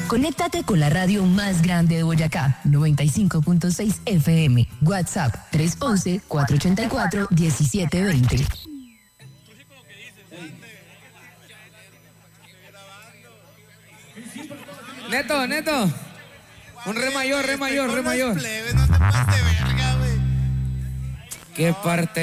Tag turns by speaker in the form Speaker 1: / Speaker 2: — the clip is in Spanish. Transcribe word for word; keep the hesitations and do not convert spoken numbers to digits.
Speaker 1: Conéctate con la radio más grande de Boyacá, noventa y cinco punto seis F M. WhatsApp tres once, cuatro ochenta y cuatro, diecisiete veinte.
Speaker 2: Neto, Neto. Un re mayor, re mayor, re mayor.
Speaker 3: No te pases de verga, güey.
Speaker 2: ¿Qué parte?